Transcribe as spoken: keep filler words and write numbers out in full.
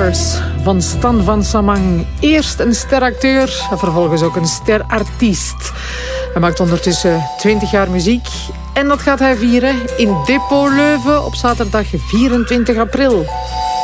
Stars van Stan van Samang. Eerst een steracteur en vervolgens ook een sterartiest. Hij maakt ondertussen twintig jaar muziek. En dat gaat hij vieren in Depot Leuven op zaterdag vierentwintig april.